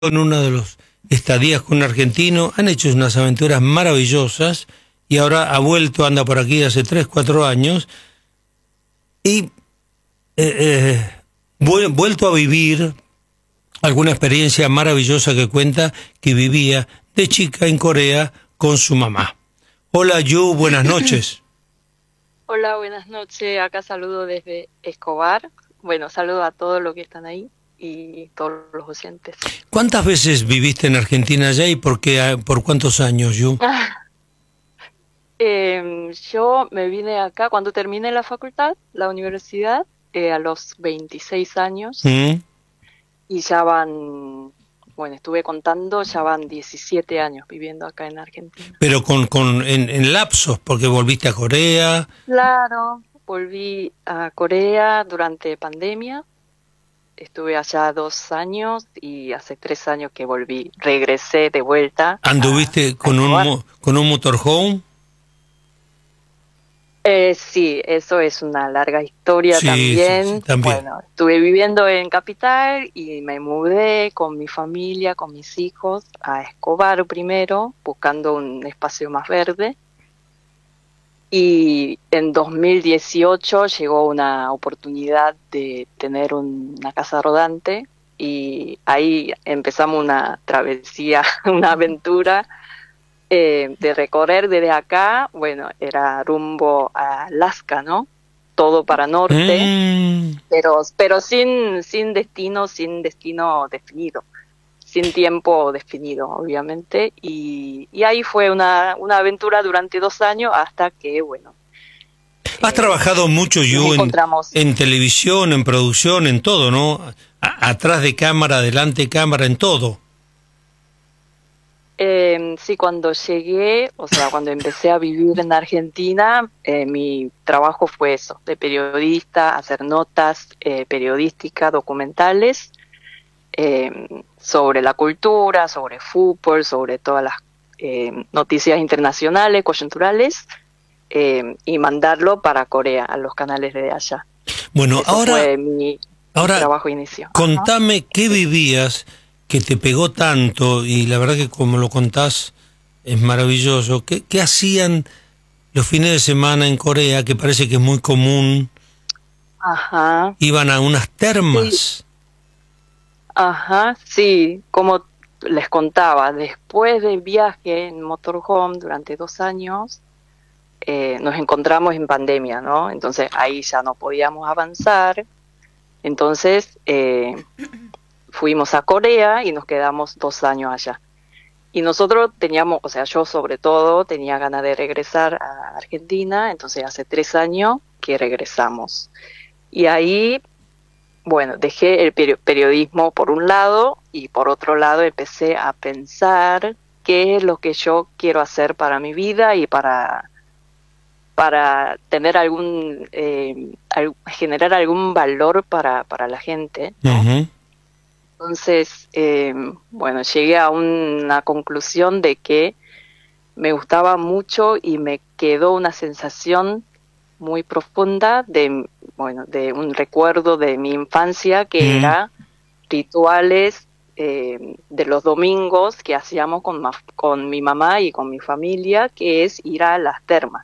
en uno de los estadías con un argentino, han hecho unas aventuras maravillosas y ahora ha vuelto, anda por aquí hace 3, 4 años y vuelto a vivir alguna experiencia maravillosa que cuenta que vivía de chica en Corea con su mamá. Hola Yu, buenas noches. Hola, buenas noches. Acá saludo desde Escobar. Bueno, saludo a todos los que están ahí y todos los oyentes. ¿Cuántas veces viviste en Argentina ya y por qué, por cuántos años, Yu? Yo me vine acá cuando terminé la facultad, la universidad, a los 26 años ¿Mm? y bueno, estuve contando, ya van 17 años viviendo acá en Argentina. Pero en lapsos, porque volviste a Corea. Claro, volví a Corea durante pandemia. Estuve allá 2 años y hace 3 años que regresé de vuelta ¿Anduviste a con Escobar. con un motorhome? Sí, eso es una larga historia Sí, sí, sí, también. también. Bueno, estuve viviendo en Capital y me mudé con mi familia, con mis hijos, a Escobar primero, buscando un espacio más verde. Y en 2018 llegó una oportunidad de tener una casa rodante y ahí empezamos una travesía, una aventura de recorrer desde acá. Bueno, era rumbo a Alaska, ¿no? Todo para norte, Mm. pero sin destino definido, sin tiempo definido, obviamente. Y ahí fue una aventura durante 2 años hasta que, bueno, Has trabajado mucho, nos Yu, encontramos. en televisión, en producción, en todo, ¿no? Atrás de cámara, adelante cámara, en todo. Sí, cuando llegué, o sea, cuando empecé a vivir en Argentina, mi trabajo fue eso, de periodista, hacer notas periodísticas, documentales, sobre la cultura, sobre fútbol, sobre todas las noticias internacionales, coyunturales, y mandarlo para Corea, a los canales de allá. Bueno, Eso fue mi ahora trabajo inicio. Ajá. contame qué Sí. vivías que te pegó tanto y la verdad que como lo contás es maravilloso. ¿Qué hacían los fines de semana en Corea, que parece que es muy común? Ajá. Iban a unas Sí. termas. Ajá, sí, como les contaba, después del viaje en motorhome durante 2 años, nos encontramos en pandemia, ¿no? Entonces ahí ya no podíamos avanzar, entonces fuimos a Corea y nos quedamos 2 años allá. Y nosotros teníamos, o sea, yo sobre todo tenía ganas de regresar a Argentina, entonces hace 3 años que regresamos. Y ahí bueno, dejé el periodismo por un lado y por otro lado empecé a pensar qué es lo que yo quiero hacer para mi vida y para tener generar algún valor para la gente, ¿no? Ujú. Entonces, bueno, llegué a una conclusión de que me gustaba mucho y me quedó una sensación muy profunda de un recuerdo de mi infancia que Mm. era rituales de los domingos que hacíamos con mi mamá y con mi familia, que es ir a las termas.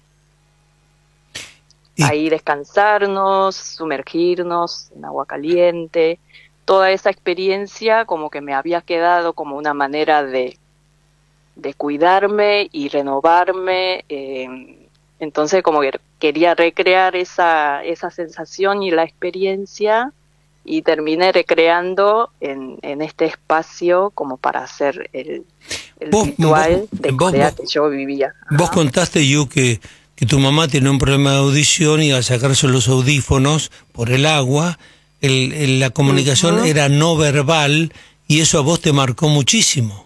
Y Ahí descansarnos, sumergirnos en agua caliente. Toda esa experiencia como que me había quedado como una manera de cuidarme y renovarme. Entonces como que quería recrear esa sensación y la experiencia y terminé recreando en este espacio como para hacer el vos, vos, ritual de vos, Corea vos, que yo vivía. vos Ajá. contaste, Yu, que tu mamá tiene un problema de audición y al sacarse los audífonos por el agua, la comunicación Ujú. era no verbal y eso a vos te marcó muchísimo.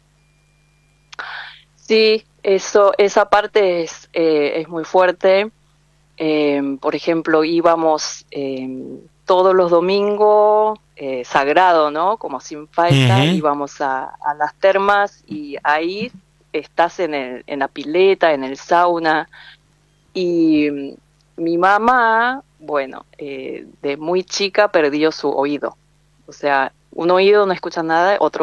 Sí, esa parte es muy fuerte. Por ejemplo, íbamos todos los domingos, sagrado, ¿no? Como sin falta, Ujú. íbamos a las termas y ahí estás en la pileta, en el sauna. Y mi mamá, bueno, de muy chica perdió su oído. O sea, un oído no escucha nada, otro